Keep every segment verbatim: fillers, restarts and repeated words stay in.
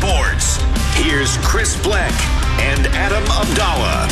Sports. Here's Chris Bleck and Adam Abdallah.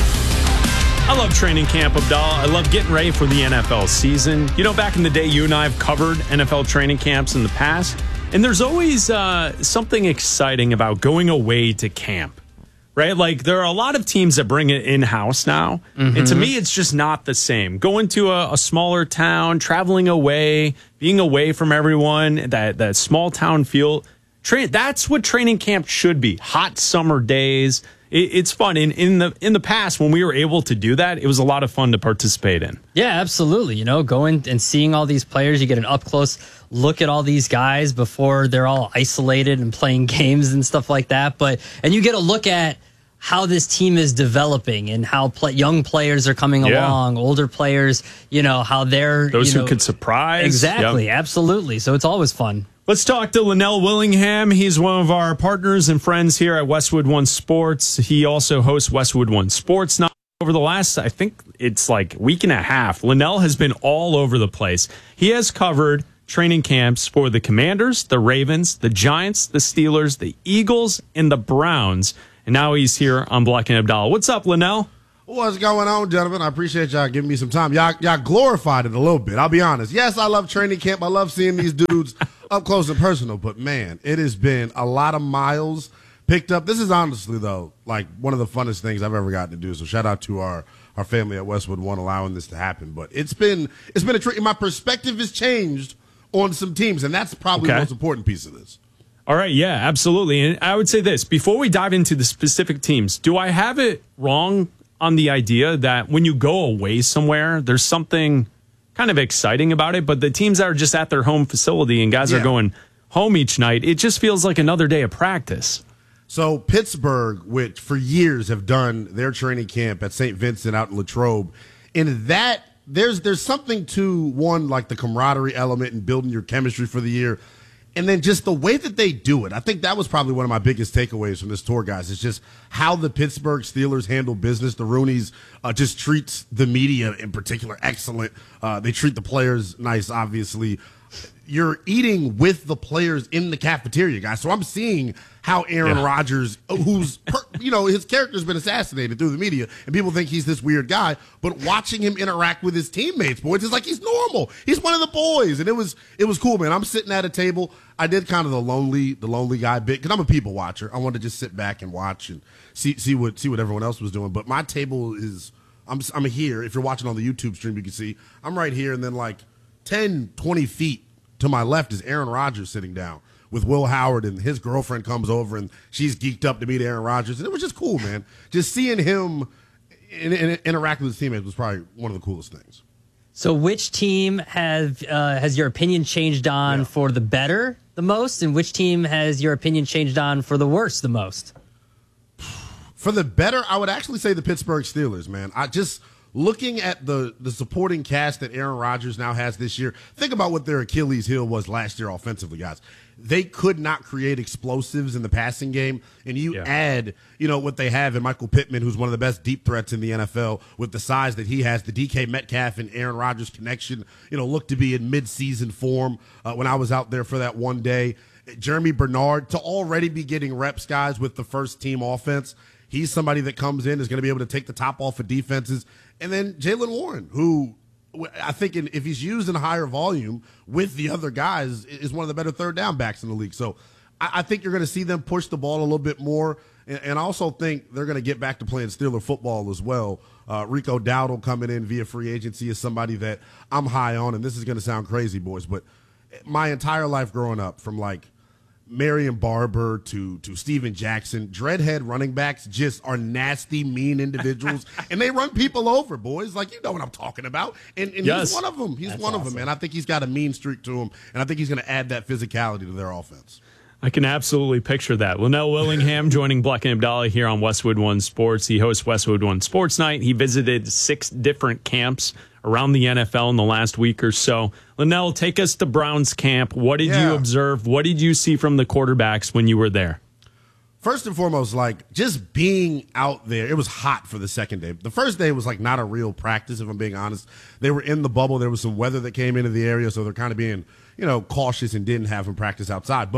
I love training camp, Abdallah. I love getting ready for the N F L season. You know, back in the day, you and I have covered N F L training camps in the past, and there's always uh, something exciting about going away to camp, right? Like, there are a lot of teams that bring it in-house now, mm-hmm. and to me, it's just not the same. Going to a, a smaller town, traveling away, being away from everyone, that, that small-town feel, tra- that's what training camp should be. Hot summer days. It's fun. In in the in the past, when we were able to do that, it was a lot of fun to participate in. Yeah, absolutely. You know, going and seeing all these players, you get an up close look at all these guys before they're all isolated and playing games and stuff like that. But and you get a look at how this team is developing and how play, young players are coming yeah. along, older players, you know, how they're those you who know, could surprise. Exactly, yep. absolutely. So it's always fun. Let's talk to Linnell Willingham. He's one of our partners and friends here at Westwood One Sports. He also hosts Westwood One Sports. Now, over the last, I think it's like week and a half, Linnell has been all over the place. He has covered training camps for the Commanders, the Ravens, the Giants, the Steelers, the Eagles, and the Browns. And now he's here on Bleck and Abdallah. What's up, Linnell? What's going on, gentlemen? I appreciate y'all giving me some time. Y'all, y'all glorified it a little bit. I'll be honest. Yes, I love training camp. I love seeing these dudes up close and personal. But, man, it has been a lot of miles picked up. This is honestly, though, like one of the funnest things I've ever gotten to do. So shout out to our, our family at Westwood One allowing this to happen. But it's been it's been a treat. My perspective has changed on some teams, and that's probably okay. the most important piece of this. All right, yeah, absolutely. And I would say this, before we dive into the specific teams, do I have it wrong on the idea that when you go away somewhere, there's something kind of exciting about it, but the teams that are just at their home facility and guys yeah. are going home each night, it just feels like another day of practice. So Pittsburgh, which for years have done their training camp at Saint Vincent out in Latrobe, in that there's there's something to, one, like the camaraderie element and building your chemistry for the year, and then just the way that they do it. I think that was probably one of my biggest takeaways from this tour, guys. It's just how the Pittsburgh Steelers handle business. The Rooneys uh, just treats the media in particular excellent. Uh, they treat the players nice, obviously. You're eating with the players in the cafeteria, guys. So I'm seeing how Aaron yeah. Rodgers, who's, per, you know, his character's been assassinated through the media, and people think he's this weird guy, but watching him interact with his teammates, boys, it's like he's normal. He's one of the boys, and it was it was cool, man. I'm sitting at a table. I did kind of the lonely the lonely guy bit, because I'm a people watcher. I wanted to just sit back and watch and see see what see what everyone else was doing. But my table is, I'm I'm here. If you're watching on the YouTube stream, you can see I'm right here, and then like ten, twenty feet to my left is Aaron Rodgers sitting down with Will Howard, and his girlfriend comes over, and she's geeked up to meet Aaron Rodgers. And it was just cool, man. Just seeing him in, in, interact with his teammates was probably one of the coolest things. So which team have, uh, has your opinion changed on yeah. for the better the most, and which team has your opinion changed on for the worse the most? For the better, I would actually say the Pittsburgh Steelers, man. I just... Looking at the, the supporting cast that Aaron Rodgers now has this year, think about what their Achilles heel was last year offensively, guys. They could not create explosives in the passing game, and you yeah. add, you know, what they have in Michael Pittman, who's one of the best deep threats in the N F L, with the size that he has, the D K Metcalf and Aaron Rodgers connection, you know, looked to be in midseason form uh, when I was out there for that one day. Jeremy Bernard, to already be getting reps, guys, with the first team offense. He's somebody that comes in, is going to be able to take the top off of defenses. And then Jaylen Warren, who I think in, if he's used in a higher volume with the other guys, is one of the better third down backs in the league. So I, I think you're going to see them push the ball a little bit more. And, and I also think they're going to get back to playing Steeler football as well. Uh, Rico Dowdle coming in via free agency is somebody that I'm high on. And this is going to sound crazy, boys, but my entire life growing up, from like Marion Barber to to Steven Jackson, dreadhead running backs just are nasty, mean individuals, and they run people over, boys. Like, you know what I'm talking about. And, and yes. he's one of them. He's That's one awesome. of them, man. I think he's got a mean streak to him, and I think he's going to add that physicality to their offense. I can absolutely picture that. Linnell Willingham joining Bleck and Abdallah here on Westwood One Sports. He hosts Westwood One Sports Night. He visited six different camps around the N F L in the last week or so. Linnell, take us to Browns camp. What did yeah. you observe? What did you see from the quarterbacks when you were there? First and foremost, like, just being out there, it was hot for the second day. The first day was like not a real practice, if I'm being honest. They were in the bubble. There was some weather that came into the area, so they're kind of being, you know, cautious and didn't have them practice outside. But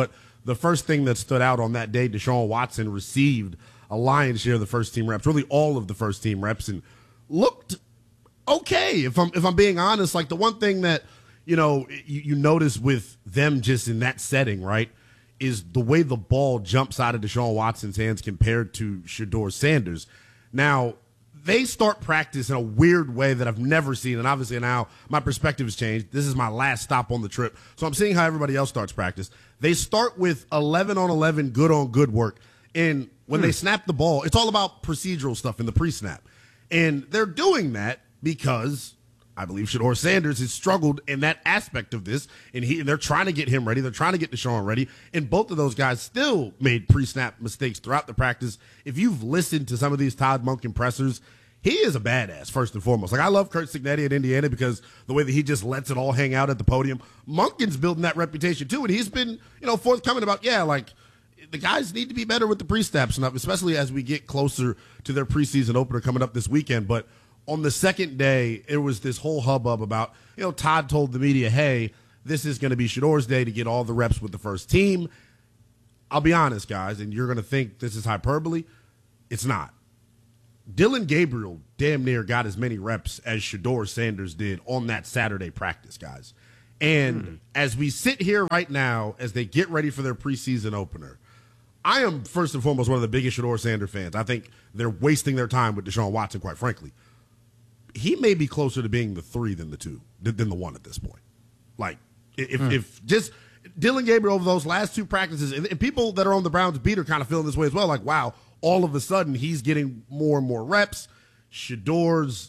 the first thing that stood out on that day, Deshaun Watson received a lion's share of the first team reps, really all of the first team reps, and looked okay. If I'm if I'm being honest, like the one thing that you know you, you notice with them just in that setting, right, is the way the ball jumps out of Deshaun Watson's hands compared to Shedeur Sanders. Now, they start practice in a weird way that I've never seen, and obviously now my perspective has changed. This is my last stop on the trip, so I'm seeing how everybody else starts practice. They start with eleven on eleven, good on good work, and when hmm. they snap the ball, it's all about procedural stuff in the pre-snap, and they're doing that because I believe Shedeur Sanders has struggled in that aspect of this, and he and they're trying to get him ready. They're trying to get Deshaun ready, and both of those guys still made pre-snap mistakes throughout the practice. If you've listened to some of these Todd Monken pressers, he is a badass, first and foremost. Like, I love Curt Cignetti at Indiana because the way that he just lets it all hang out at the podium. Monken's building that reputation, too, and he's been, you know, forthcoming about, yeah, like, the guys need to be better with the pre-snap stuff, especially as we get closer to their preseason opener coming up this weekend. But on the second day, it was this whole hubbub about, you know, Todd told the media, hey, this is going to be Shedeur's day to get all the reps with the first team. I'll be honest, guys, and you're going to think this is hyperbole. It's not. Dillon Gabriel damn near got as many reps as Shedeur Sanders did on that Saturday practice, guys. And mm. as we sit here right now, as they get ready for their preseason opener, I am, first and foremost, one of the biggest Shedeur Sanders fans. I think they're wasting their time with Deshaun Watson, quite frankly. He may be closer to being the three than the two, than the one at this point. Like, if, mm. if just Dillon Gabriel over those last two practices, and, and people that are on the Browns beat are kind of feeling this way as well, like, wow, all of a sudden he's getting more and more reps. Shedeur's,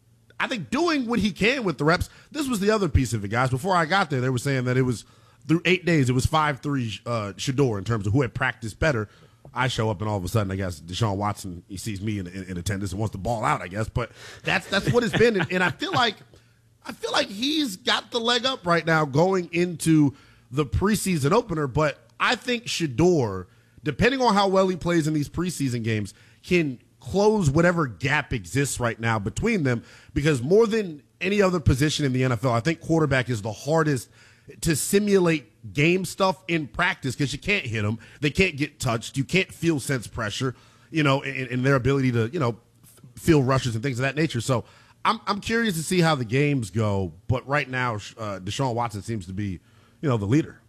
I think, doing what he can with the reps. This was the other piece of it, guys. Before I got there, they were saying that it was, through eight days, it was five three uh, Shedeur in terms of who had practiced better. I show up and all of a sudden, I guess Deshaun Watson, he sees me in, in, in attendance and wants to ball out, I guess. But that's that's what it's been, and, and I feel like I feel like he's got the leg up right now going into the preseason opener. But I think Shedeur, depending on how well he plays in these preseason games, can close whatever gap exists right now between them. Because more than any other position in the N F L, I think quarterback is the hardest to simulate game stuff in practice because you can't hit them. They can't get touched. You can't feel sense pressure, you know, in, in their ability to, you know, feel rushes and things of that nature. So I'm I'm curious to see how the games go. But right now, uh, Deshaun Watson seems to be, you know, the leader.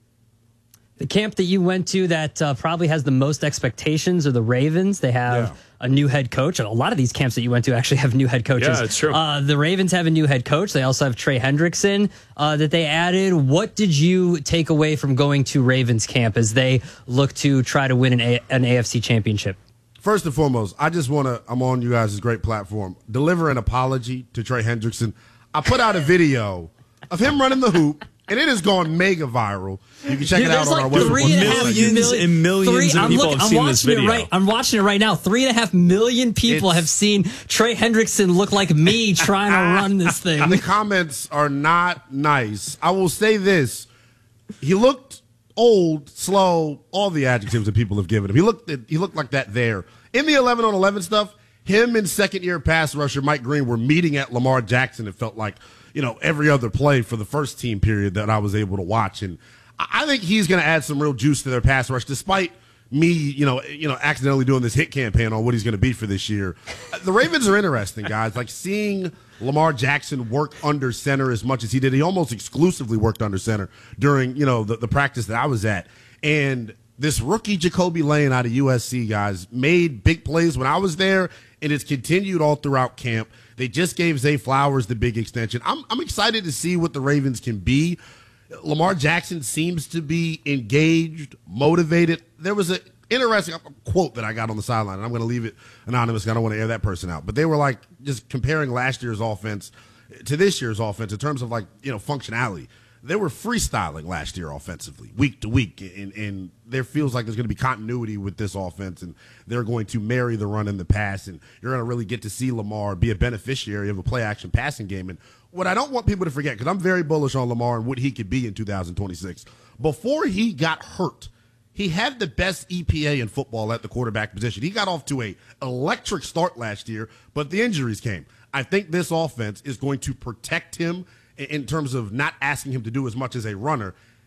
The camp that you went to that uh, probably has the most expectations are the Ravens. They have yeah. a new head coach. A lot of these camps that you went to actually have new head coaches. Yeah, it's true. Uh, the Ravens have a new head coach. They also have Trey Hendrickson uh, that they added. What did you take away from going to Ravens camp as they look to try to win an, a- an A F C championship? First and foremost, I just want to, I'm on you guys' great platform, deliver an apology to Trey Hendrickson. I put out a video of him running the hoop, and it has gone mega viral. You can check Dude, it out on like our website. Millions million, and millions three, of people look, have I'm seen this video. Right, I'm watching it right now. Three and a half million people It's, have seen Trey Hendrickson look like me trying to run this thing. The comments are not nice. I will say this. He looked old, slow, all the adjectives that people have given him. He looked he looked like that there. In the eleven on eleven stuff, him and second-year pass rusher Mike Green were meeting at Lamar Jackson. It felt like, you know, every other play for the first team period that I was able to watch. And I think he's going to add some real juice to their pass rush, despite me, you know, you know, accidentally doing this hit campaign on what he's going to be for this year. The Ravens are interesting, guys. Like, seeing Lamar Jackson work under center as much as he did. He almost exclusively worked under center during, you know, the, the practice that I was at. And this rookie Jacoby Lane out of U S C, guys, made big plays when I was there, and it's continued all throughout camp. They just gave Zay Flowers the big extension. I'm, I'm excited to see what the Ravens can be. Lamar Jackson seems to be engaged, motivated. There was an interesting quote that I got on the sideline, and I'm going to leave it anonymous. I don't want to air that person out. But they were like just comparing last year's offense to this year's offense in terms of, like, you know, functionality. They were freestyling last year offensively, week to week, and, and there feels like there's going to be continuity with this offense, and they're going to marry the run and the pass, and you're going to really get to see Lamar be a beneficiary of a play-action passing game. And what I don't want people to forget, because I'm very bullish on Lamar and what he could be in two thousand twenty-six, before he got hurt, he had the best E P A in football at the quarterback position. He got off to a electric start last year, but the injuries came. I think this offense is going to protect him in terms of not asking him to do as much as a runner.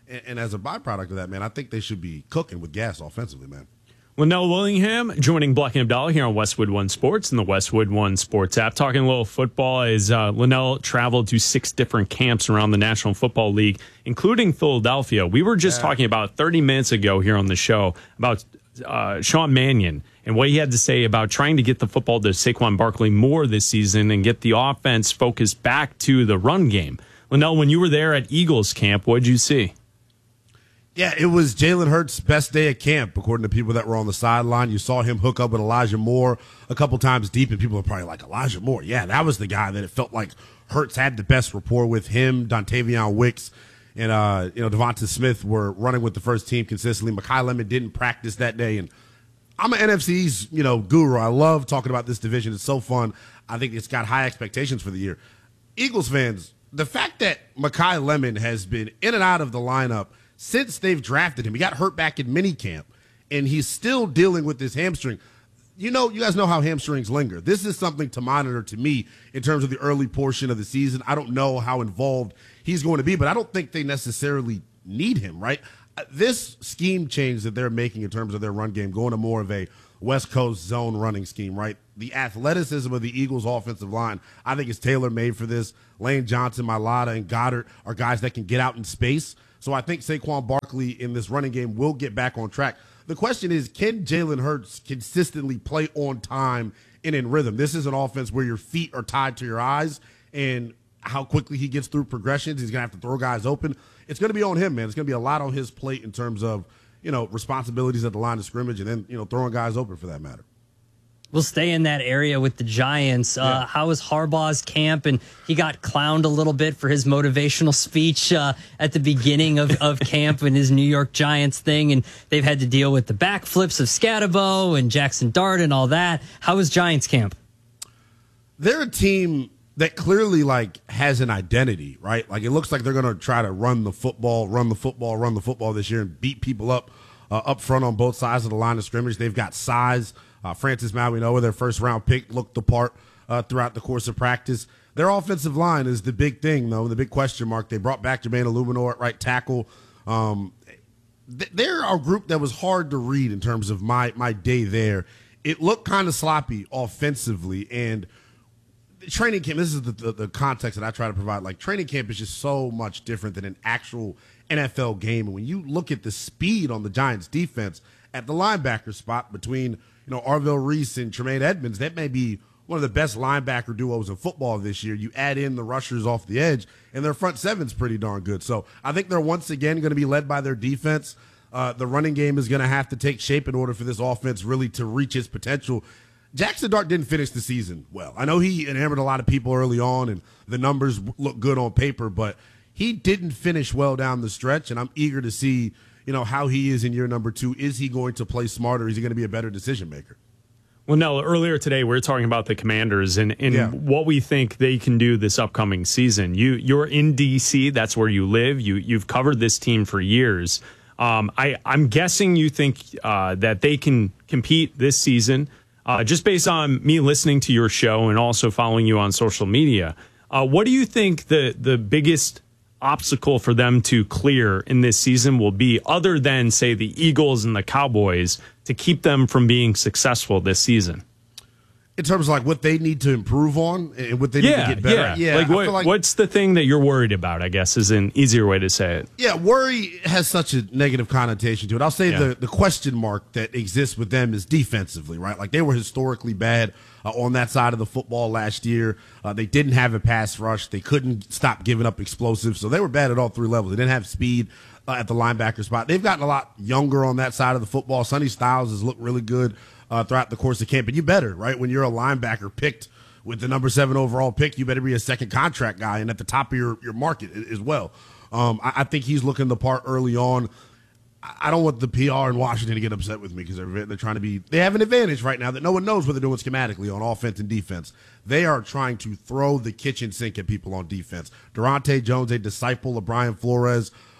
And, and as a byproduct of that, man, I think they should be cooking with gas offensively, man. Linnell Willingham joining Black and Abdallah here on Westwood One Sports and the Westwood One Sports app. Talking a little football as uh, Linnell traveled to six different camps around the National Football League, including Philadelphia. We were just yeah. talking about thirty minutes ago here on the show about uh, Sean Mannion and what he had to say about trying to get the football to Saquon Barkley more this season and get the offense focused back to the run game. Linnell, when you were there at Eagles camp, what did you see? Yeah, it was Jalen Hurts' best day at camp, according to people that were on the sideline. You saw him hook up with Elijah Moore a couple times deep, and people are probably like, Elijah Moore? Yeah, that was the guy that it felt like Hurts had the best rapport with. Him, Dontavion Wicks, and uh, you know Devonta Smith were running with the first team consistently. Mekhi Lemon didn't practice that day, and I'm an N F C's you know guru. I love talking about this division. It's so fun. I think it's got high expectations for the year. Eagles fans, the fact that Mekhi Lemon has been in and out of the lineup since they've drafted him. He got hurt back in minicamp, and he's still dealing with this hamstring. You know, you guys know how hamstrings linger. This is something to monitor to me in terms of the early portion of the season. I don't know how involved he's going to be, but I don't think they necessarily need him, right? This scheme change that they're making in terms of their run game, going to more of a West Coast zone running scheme, right? The athleticism of the Eagles' offensive line, I think, is tailor-made for this. Lane Johnson, Mailata, and Goddard are guys that can get out in space. So I think Saquon Barkley in this running game will get back on track. The question is, can Jalen Hurts consistently play on time and in rhythm? This is an offense where your feet are tied to your eyes, and how quickly he gets through progressions, he's going to have to throw guys open. It's going to be on him, man. It's going to be a lot on his plate in terms of, you know, responsibilities at the line of scrimmage and then, you know, throwing guys open for that matter. We'll stay in that area with the Giants. Uh, yeah. How was Harbaugh's camp? And he got clowned a little bit for his motivational speech uh, at the beginning of, of camp and his New York Giants thing. And they've had to deal with the backflips of Scatterbo and Jackson Dart and all that. How was Giants camp? They're a team that clearly, like, has an identity, right? Like, it looks like they're going to try to run the football, run the football, run the football this year and beat people up uh, up front on both sides of the line of scrimmage. They've got size. Uh, Francis Mauigoa, their first-round pick, looked the part uh, throughout the course of practice. Their offensive line is the big thing, though, the big question mark. They brought back Jermaine Illuminor at right tackle. Um, th- they're a group that was hard to read in terms of my, my day there. It looked kind of sloppy offensively, and training camp, this is the, the, the context that I try to provide. Like, training camp is just so much different than an actual N F L game. And when you look at the speed on the Giants' defense at the linebacker spot between – you know, Arvell Reese and Tremaine Edmonds, that may be one of the best linebacker duos in football this year. You add in the rushers off the edge, and their front seven's pretty darn good. So I think they're once again going to be led by their defense. Uh, the running game is going to have to take shape in order for this offense really to reach its potential. Jackson Dart didn't finish the season well. I know he enamored a lot of people early on, and the numbers look good on paper, but he didn't finish well down the stretch, and I'm eager to see you know, how he is in year number two. Is he going to play smarter? Is he going to be a better decision maker? Well, no, earlier today we were talking about the Commanders and, and yeah. what we think they can do this upcoming season. You, you're in D C. That's where you live. You, you've covered this team for years. Um, I, I'm guessing you think uh, that they can compete this season, uh, just based on me listening to your show and also following you on social media. Uh, what do you think the, the biggest obstacle for them to clear in this season will be, other than, say, the Eagles and the Cowboys, to keep them from being successful this season? In terms of like what they need to improve on and what they need yeah, to get better yeah. at? Yeah. Like, what, like what's the thing that you're worried about, I guess, is an easier way to say it. Yeah, worry has such a negative connotation to it. I'll say yeah. the, the question mark that exists with them is defensively, right? Like, they were historically bad uh, on that side of the football last year. Uh, they didn't have a pass rush. They couldn't stop giving up explosives. So they were bad at all three levels. They didn't have speed uh, at the linebacker spot. They've gotten a lot younger on that side of the football. Sonny Styles has looked really good Uh, throughout the course of camp. And you better, right? When you're a linebacker picked with the number seven overall pick, you better be a second contract guy and at the top of your, your market as well. Um, I, I think he's looking the part early on. I, I don't want the P R in Washington to get upset with me because they're, they're trying to be – they have an advantage right now that no one knows what they're doing schematically on offense and defense. They are trying to throw the kitchen sink at people on defense. Durante Jones, a disciple of Brian Flores,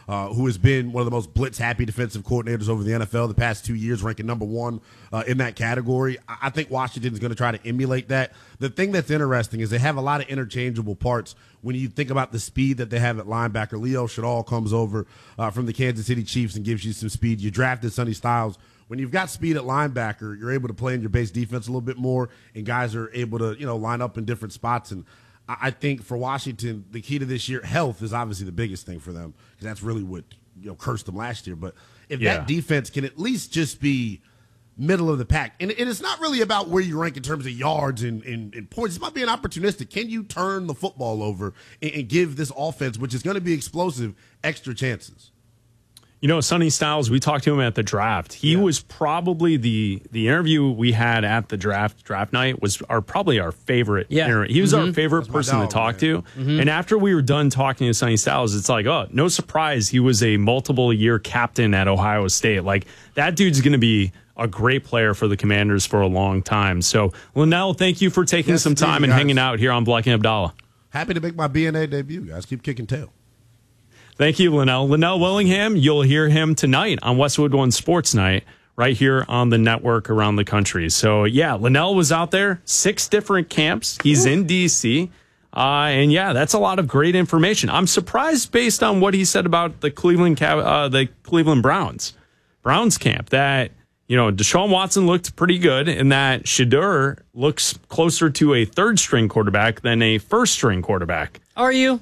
uh, who has been one of the most blitz-happy defensive coordinators over the N F L the past two years, ranking number one uh, in that category. I, I think Washington is going to try to emulate that. The thing that's interesting is they have a lot of interchangeable parts when you think about the speed that they have at linebacker. Leo Chenal comes over uh, from the Kansas City Chiefs and gives you some speed. You drafted Sonny Styles. When you've got speed at linebacker, you're able to play in your base defense a little bit more, and guys are able to, you know, line up in different spots. And I think for Washington, the key to this year, health is obviously the biggest thing for them, because that's really what, you know, cursed them last year. But if yeah. that defense can at least just be middle of the pack, and, and it's not really about where you rank in terms of yards and, and, and points. It's about being opportunistic. Can you turn the football over and, and give this offense, which is going to be explosive, extra chances? You know, Sonny Styles, we talked to him at the draft. He yeah. was probably the the interview we had at the draft draft night was our probably our favorite. Yeah. Inter- he was mm-hmm. our favorite That's person dog, to talk man. to. Mm-hmm. And after we were done talking to Sonny Styles, it's like, oh, no surprise. He was a multiple year captain at Ohio State. Like, that dude's going to be a great player for the Commanders for a long time. So, Linnell, thank you for taking yes, some time indeed, and guys. hanging out here on Black and Abdallah. Happy to make my B N A debut, guys. Keep kicking tail. Thank you, Linnell. Linnell Willingham, you'll hear him tonight on Westwood One Sports Night right here on the network around the country. So, yeah, Linnell was out there, six different camps. He's Ooh. in D C Uh, and, yeah, that's a lot of great information. I'm surprised based on what he said about the Cleveland uh, the Cleveland Browns, Browns camp, that, you know, Deshaun Watson looked pretty good and that Shedeur looks closer to a third-string quarterback than a first-string quarterback. Are you?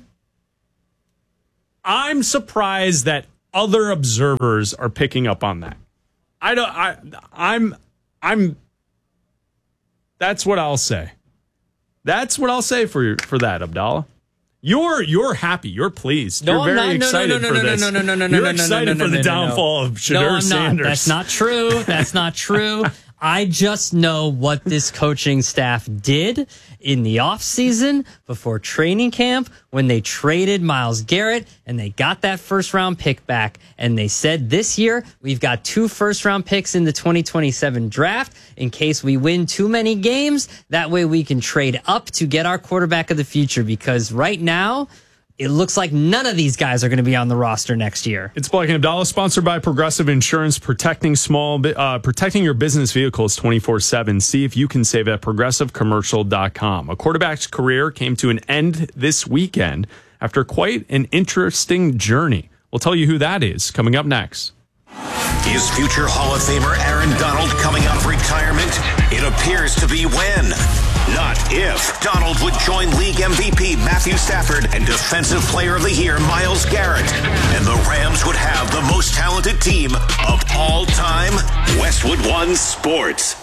I'm surprised that other observers are picking up on that. I don't. I. I'm. I'm. That's what I'll say. That's what I'll say for for that, Abdallah. You're you're happy. You're pleased. No, You're I'm very not. No, excited no, no, for no, this. no, no, no, no, no, You're no, excited no, no, for the no, no, downfall no. of Shedeur no, I'm Sanders. Not. That's not true. That's not true. I just know what this coaching staff did in the offseason before training camp when they traded Myles Garrett and they got that first round pick back. And they said this year we've got two first round picks in the twenty twenty-seven draft in case we win too many games. That way we can trade up to get our quarterback of the future, because right now it looks like none of these guys are going to be on the roster next year. It's Black and Abdallah, sponsored by Progressive Insurance, protecting small, uh, protecting your business vehicles twenty-four seven. See if you can save at progressive commercial dot com. A quarterback's career came to an end this weekend after quite an interesting journey. We'll tell you who that is coming up next. Is future Hall of Famer Aaron Donald coming out of retirement? It appears to be when, not if, Donald would join league M V P Matthew Stafford and Defensive Player of the Year Myles Garrett. And the Rams would have the most talented team of all time. Westwood One Sports.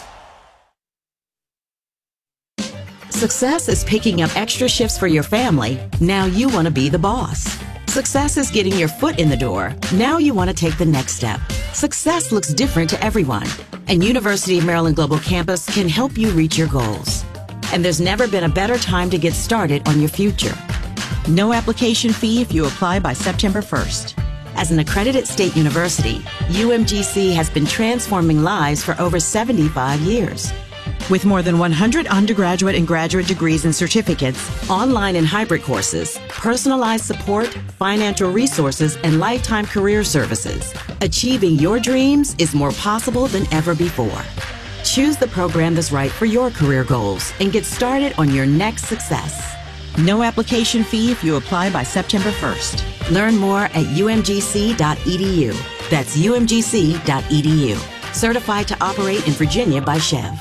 Success is picking up extra shifts for your family. Now you want to be the boss. Success is getting your foot in the door. Now you want to take the next step. Success looks different to everyone, and University of Maryland Global Campus can help you reach your goals. And there's never been a better time to get started on your future. No application fee if you apply by September first. As an accredited state university, U M G C has been transforming lives for over seventy-five years. With more than one hundred undergraduate and graduate degrees and certificates, online and hybrid courses, personalized support, financial resources, and lifetime career services, achieving your dreams is more possible than ever before. Choose the program that's right for your career goals and get started on your next success. No application fee if you apply by September first. Learn more at U M G C dot E D U. That's U M G C dot E D U. Certified to operate in Virginia by Chev.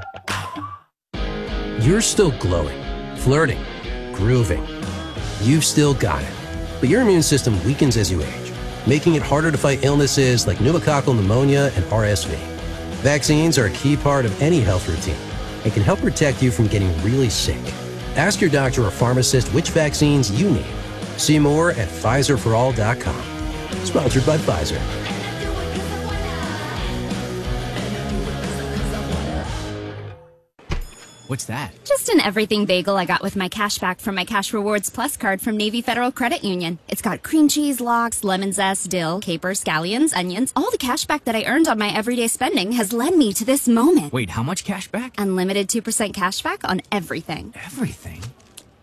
You're still glowing, flirting, grooving. You've still got it. But your immune system weakens as you age, making it harder to fight illnesses like pneumococcal pneumonia and R S V. Vaccines are a key part of any health routine and can help protect you from getting really sick. Ask your doctor or pharmacist which vaccines you need. See more at Pfizer for all dot com. Sponsored by Pfizer. What's that? Just an everything bagel I got with my cash back from my Cash Rewards Plus card from Navy Federal Credit Union. It's got cream cheese, lox, lemon zest, dill, capers, scallions, onions. All the cash back that I earned on my everyday spending has led me to this moment. Wait, how much cash back? Unlimited two percent cash back on everything. Everything?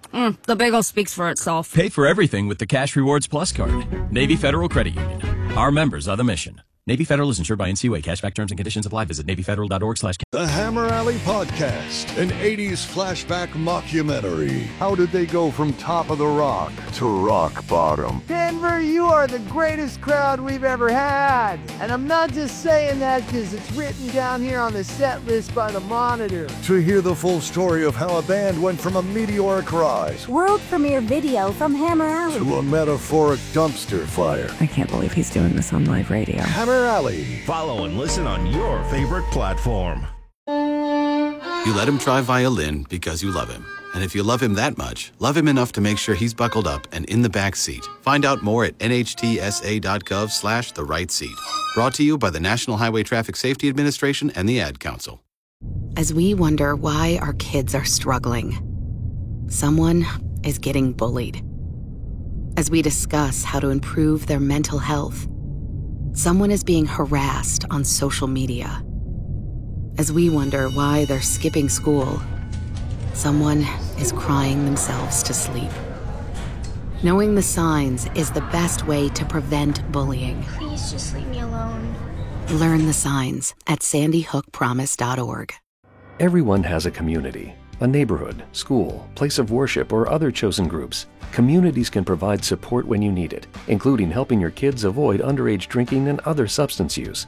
Mm, the bagel speaks for itself. Pay for everything with the Cash Rewards Plus card. Navy Federal Credit Union. Our members are the mission. Navy Federal is insured by N C U A. Cashback terms and conditions apply. Visit Navy Federal dot org slash. The Hammer Alley Podcast, an eighties flashback mockumentary. How did they go from top of the rock to rock bottom? Denver, you are the greatest crowd we've ever had. And I'm not just saying that because it's written down here on the set list by the Monitor. To hear the full story of how a band went from a meteoric rise, world premiere video from Hammer Alley, to a metaphoric dumpster fire. I can't believe he's doing this on live radio. Hammer Alley. Follow and listen on your favorite platform. You let him try violin because you love him. And if you love him that much, love him enough to make sure he's buckled up and in the back seat. Find out more at N H T S A dot gov slash the right seat. Brought to you by the National Highway Traffic Safety Administration and the Ad Council. As we wonder why our kids are struggling, someone is getting bullied. As we discuss how to improve their mental health, someone is being harassed on social media. As we wonder why they're skipping school, someone is crying themselves to sleep. Knowing the signs is the best way to prevent bullying. Please just leave me alone. Learn the signs at sandy hook promise dot org. Everyone has a community, a neighborhood, school, place of worship, or other chosen groups. Communities can provide support when you need it, including helping your kids avoid underage drinking and other substance use.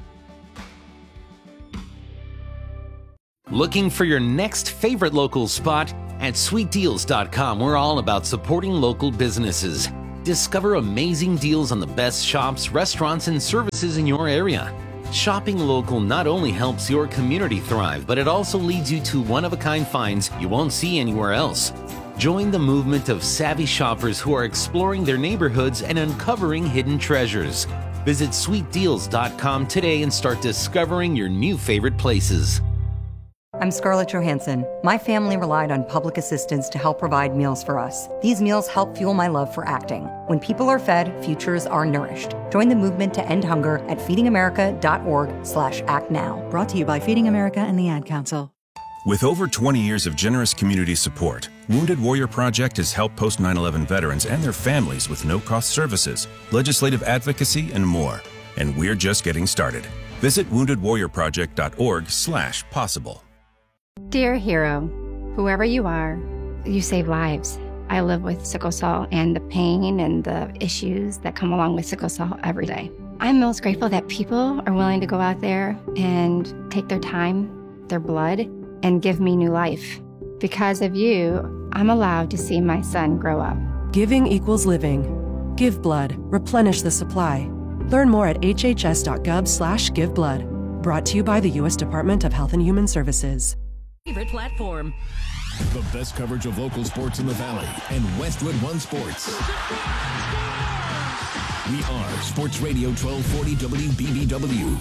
Looking for your next favorite local spot? At sweet deals dot com, we're all about supporting local businesses. Discover amazing deals on the best shops, restaurants, and services in your area. Shopping local not only helps your community thrive, but it also leads you to one-of-a-kind finds you won't see anywhere else. Join the movement of savvy shoppers who are exploring their neighborhoods and uncovering hidden treasures. Visit sweet deals dot com today and start discovering your new favorite places. I'm Scarlett Johansson. My family relied on public assistance to help provide meals for us. These meals help fuel my love for acting. When people are fed, futures are nourished. Join the movement to end hunger at feeding america dot org slash act now. Brought to you by Feeding America and the Ad Council. With over twenty years of generous community support, Wounded Warrior Project has helped post nine eleven veterans and their families with no-cost services, legislative advocacy, and more. And we're just getting started. Visit wounded warrior project dot org slash possible. Dear hero, whoever you are, you save lives. I live with sickle cell and the pain and the issues that come along with sickle cell every day. I'm most grateful that people are willing to go out there and take their time, their blood, and give me new life. Because of you, I'm allowed to see my son grow up. Giving equals living. Give blood. Replenish the supply. Learn more at H H S dot gov slash give blood. Brought to you by the U S Department of Health and Human Services. Favorite platform. The best coverage of local sports in the Valley and Westwood One Sports. We are Sports Radio twelve forty W B B W.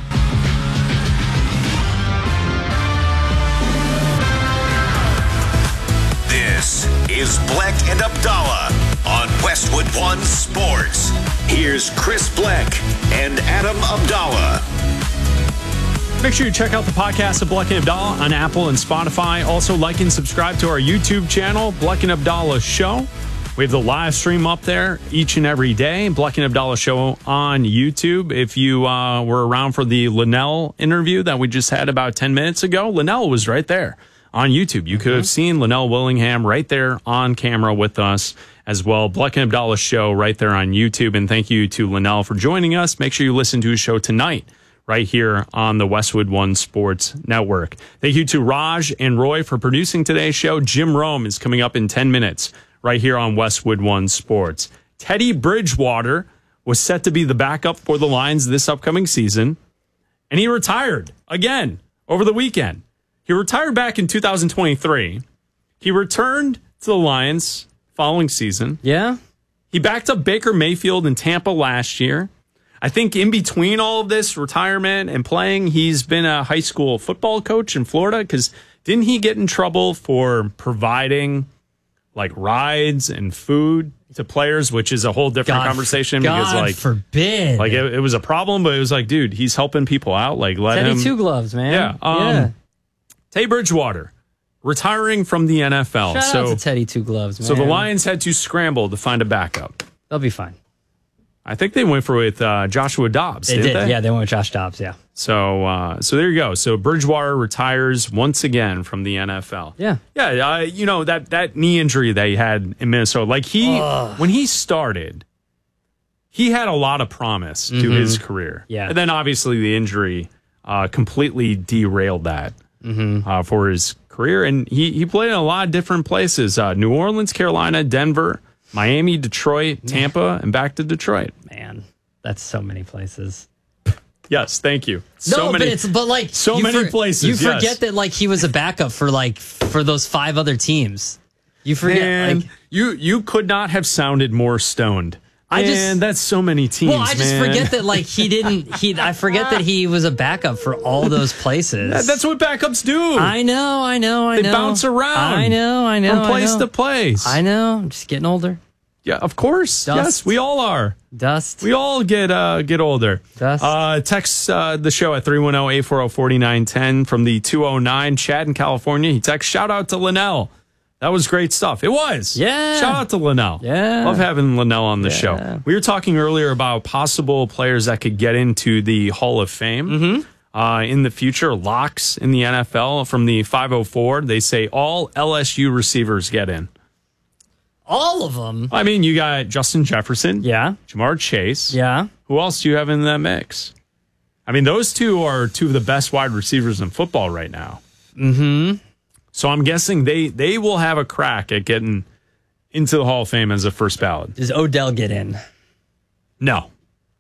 This is Bleck and Abdallah on Westwood One Sports. Here's Chris Bleck and Adam Abdallah. Make sure you check out the podcast of Bleck and Abdallah on Apple and Spotify. Also, like and subscribe to our YouTube channel, Bleck and Abdallah Show. We have the live stream up there each and every day, Bleck and Abdallah Show on YouTube. If you uh, were around for the Linnell interview that we just had about ten minutes ago, Linnell was right there on YouTube. You could have seen Linnell Willingham right there on camera with us as well. Bleck and Abdallah Show right there on YouTube. And thank you to Linnell for joining us. Make sure you listen to his show tonight right here on the Westwood One Sports Network. Thank you to Raj and Roy for producing today's show. Jim Rome is coming up in ten minutes right here on Westwood One Sports. Teddy Bridgewater was set to be the backup for the Lions this upcoming season, and he retired again over the weekend. He retired back in two thousand twenty-three. He returned to the Lions following season. Yeah. He backed up Baker Mayfield in Tampa last year. I think in between all of this retirement and playing, he's been a high school football coach in Florida, because didn't he get in trouble for providing like rides and food to players, which is a whole different God, conversation God because like forbid. Like it, it was a problem, but it was like, dude, he's helping people out. Like let Teddy him Two Gloves, man. Yeah. Um, yeah. Teddy Bridgewater retiring from the N F L. Shout so, out to Teddy Two Gloves, man. So the Lions had to scramble to find a backup. They'll be fine. I think they went for with uh, Joshua Dobbs. They didn't did. They? Yeah, they went with Josh Dobbs. Yeah. So, uh, so there you go. So Bridgewater retires once again from the N F L. Yeah. Yeah. Uh, you know, that, that knee injury that he had in Minnesota, like he, Ugh. when he started, he had a lot of promise to Mhm. his career. Yeah. And then obviously the injury uh, completely derailed that Mm-hmm. uh, for his career. And he, he played in a lot of different places. Uh, New Orleans, Carolina, Denver, Miami, Detroit, Tampa, and back to Detroit. Man, that's so many places. Yes, thank you. No, So many, but it's but like so you many for- places. You yes. forget that like he was a backup for like for those five other teams. You forget Man, like you you could not have sounded more stoned. I just- Man, that's so many teams. well, I just man. forget that like he didn't he I forget that he was a backup for all those places. That- that's what backups do. I know, I know, I They know. bounce around. I know, I know. From place I know. to place. I know. I'm just getting older. Yeah, of course. Dust. Yes, we all are. Dust. We all get uh, get older. Dust. Uh, text uh, the show at three one zero, eight four zero, four nine one zero from the two oh nine. Chad in California. He texts, shout out to Linnell. That was great stuff. It was. Yeah. Shout out to Linnell. Yeah. Love having Linnell on the Yeah. show. We were talking earlier about possible players that could get into the Hall of Fame Mm-hmm. uh, in the future. Locks in the N F L from the five oh four. They say all L S U receivers get in. All of them. I mean, you got Justin Jefferson. Yeah. Jamar Chase. Yeah. Who else do you have in that mix? I mean, those two are two of the best wide receivers in football right now. Mm-hmm. So I'm guessing they they will have a crack at getting into the Hall of Fame as a first ballot. Does Odell get in? No.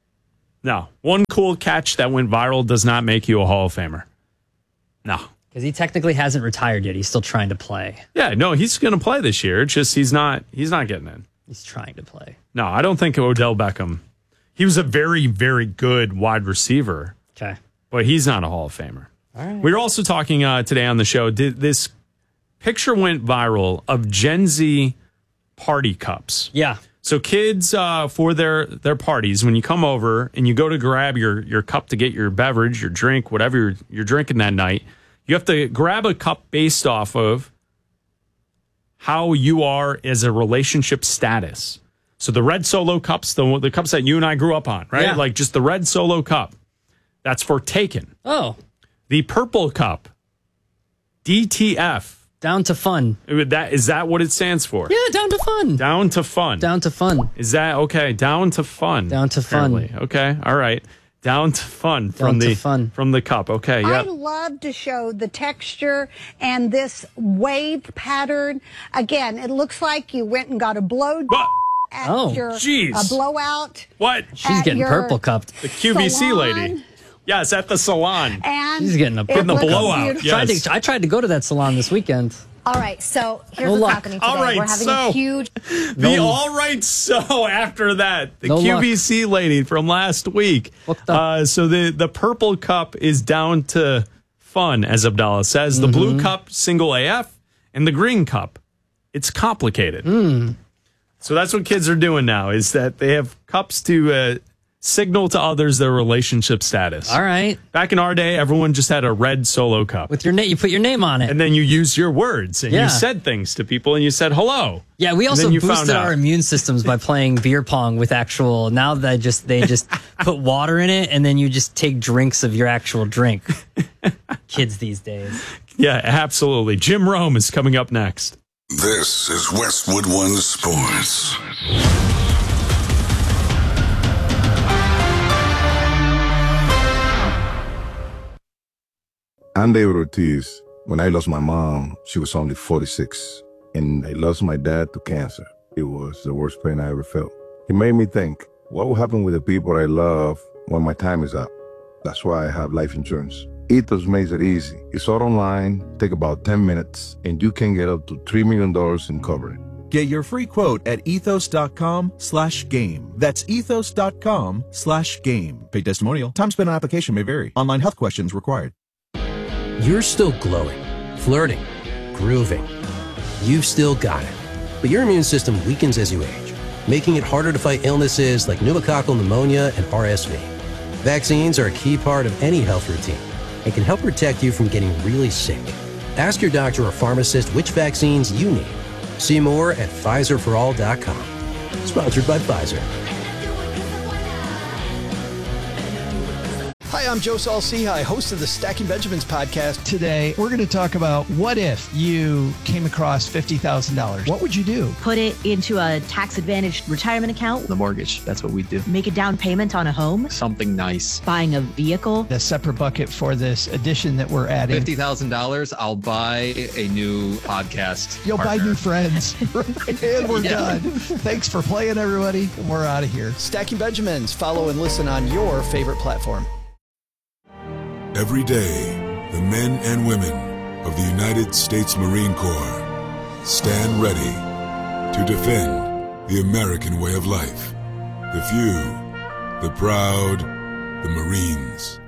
No. One cool catch that went viral does not make you a Hall of Famer. No. Because he technically hasn't retired yet. He's still trying to play. Yeah, no, he's going to play this year. It's just he's not he's not getting in. He's trying to play. No, I don't think Odell Beckham. He was a very, very good wide receiver. Okay. But he's not a Hall of Famer. All right. We were also talking uh, today on the show. Did this picture went viral of Gen Z party cups? Yeah. So kids uh, for their their parties, when you come over and you go to grab your your cup to get your beverage, your drink, whatever you're, you're drinking that night, you have to grab a cup based off of how you are as a relationship status. So the red Solo cups, the the cups that you and I grew up on, right? Yeah. Like just the red Solo cup. That's for taken. Oh. The purple cup, D T F. Down to fun. That is that what it stands for? Yeah, down to fun. Down to fun. Down to fun. Is that okay? Down to fun. Down to fun. Apparently. Okay. All right. Down to fun from Down to the fun. from the cup. Okay. I Yep. love to show the texture and this wave pattern. Again, it looks like you went and got a blow at Oh, your jeez. a blowout. What? She's at getting your purple cupped. The Q V C salon. lady. Yes, at the salon. And She's getting a it purple the looks blowout. beautiful. Tried Yes. to, I tried to go to that salon this weekend. All right, so here's No what's luck. happening today. All right, We're having so- a huge The No. all right so after that, the No Q V C lady from last week. Hooked up. Uh, so the the purple cup is down to fun, as Abdallah says. The blue Mm-hmm. cup, single A F, and the green cup, it's complicated. Hmm. So that's what kids are doing now, is that they have cups to uh, signal to others their relationship status. All right. Back in our day, everyone just had a red Solo cup. With your name, you put your name on it. And then you used your words and Yeah. you said things to people and you said hello. Yeah, we And also then you found boosted out. our immune systems by playing beer pong with actual. Now that just they just put water in it and then you just take drinks of your actual drink. Kids these days. Yeah, absolutely. Jim Rome is coming up next. This is Westwood One Sports. I'm David Ortiz. When I lost my mom, she was only forty-six. And I lost my dad to cancer. It was the worst pain I ever felt. It made me think, what will happen with the people I love when my time is up? That's why I have life insurance. Ethos makes it easy. It's all online, take about ten minutes, and you can get up to three million dollars in coverage. Get your free quote at ethos.com slash game. That's ethos.com slash game. Paid testimonial. Time spent on application may vary. Online health questions required. You're still glowing, flirting, grooving. You've still got it. But your immune system weakens as you age, making it harder to fight illnesses like pneumococcal pneumonia and R S V. Vaccines are a key part of any health routine and can help protect you from getting really sick. Ask your doctor or pharmacist which vaccines you need. See more at Pfizer for all dot com. Sponsored by Pfizer. Hi, I'm Joe Saul-Sehy, host of the Stacking Benjamins podcast. Today, we're going to talk about what if you came across fifty thousand dollars. What would you do? Put it into a tax-advantaged retirement account. The mortgage, that's what we do. Make a down payment on a home. Something nice. Buying a vehicle. A separate bucket for this addition that we're adding. fifty thousand dollars, I'll buy a new podcast You'll partner. buy new friends. And we're yeah. done. Thanks for playing, everybody. We're out of here. Stacking Benjamins. Follow and listen on your favorite platform. Every day, the men and women of the United States Marine Corps stand ready to defend the American way of life. The few, the proud, the Marines.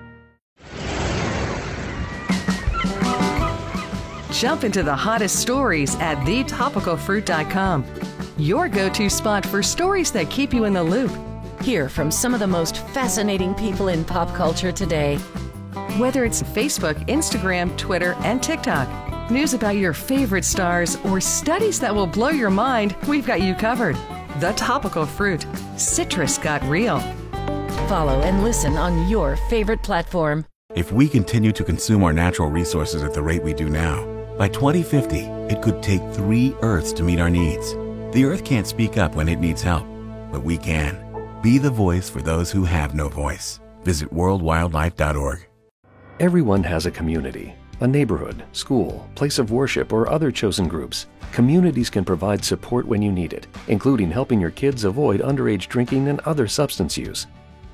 Jump into the hottest stories at the topical fruit dot com. Your go-to spot for stories that keep you in the loop. Hear from some of the most fascinating people in pop culture today. Whether it's Facebook, Instagram, Twitter, and TikTok, news about your favorite stars, or studies that will blow your mind, we've got you covered. The Topical Fruit. Citrus got real. Follow and listen on your favorite platform. If we continue to consume our natural resources at the rate we do now, by twenty fifty, it could take three Earths to meet our needs. The Earth can't speak up when it needs help, but we can. Be the voice for those who have no voice. Visit world wildlife dot org. Everyone has a community, a neighborhood, school, place of worship, or other chosen groups. Communities can provide support when you need it, including helping your kids avoid underage drinking and other substance use.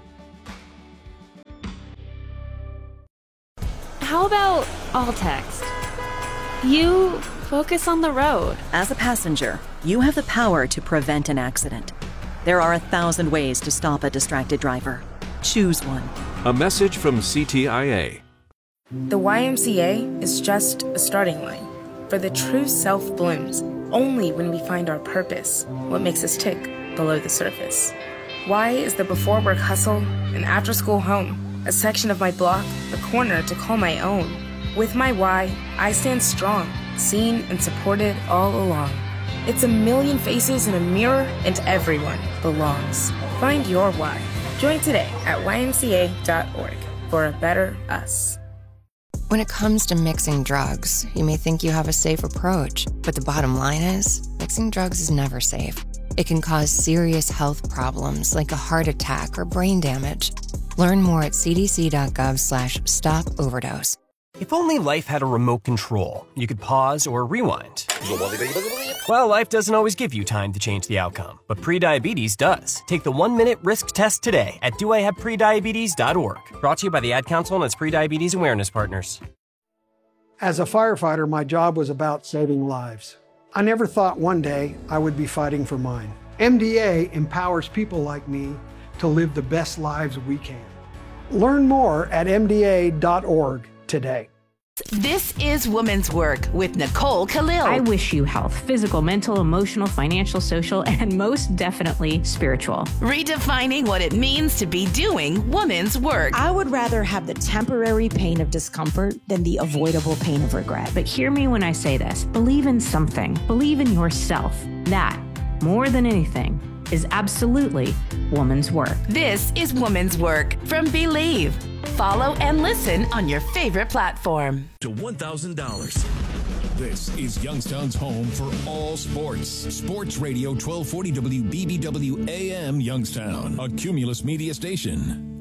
How about all text? You focus on the road. As a passenger, you have the power to prevent an accident. There are a thousand ways to stop a distracted driver. Choose one. A message from C T I A. The Y M C A is just a starting line, for the true self blooms only when we find our purpose, what makes us tick below the surface. Y is the before work hustle, an after school home, a section of my block, a corner to call my own. With my Y, I stand strong, seen and supported all along. It's a million faces in a mirror, and everyone belongs. Find your why. Join today at Y M C A dot org for a better us. When it comes to mixing drugs, you may think you have a safe approach, but the bottom line is, mixing drugs is never safe. It can cause serious health problems like a heart attack or brain damage. Learn more at c d c dot gov slash stop overdose. If only life had a remote control, you could pause or rewind. Well, life doesn't always give you time to change the outcome, but prediabetes does. Take the one-minute risk test today at do I have prediabetes dot org. Brought to you by the Ad Council and its prediabetes awareness partners. As a firefighter, my job was about saving lives. I never thought one day I would be fighting for mine. M D A empowers people like me to live the best lives we can. Learn more at m d a dot org today. This is Women's Work with Nicole Khalil. I wish you health, physical, mental, emotional, financial, social, and most definitely spiritual. Redefining what it means to be doing women's work. I would rather have the temporary pain of discomfort than the avoidable pain of regret. But hear me when I say this. Believe in something. Believe in yourself. That, more than anything, is absolutely woman's work. This is Woman's Work from Believe. Follow and listen on your favorite platform. To one thousand dollars. This is Youngstown's home for all sports. Sports Radio twelve forty W B B W A M Youngstown, a Cumulus media station.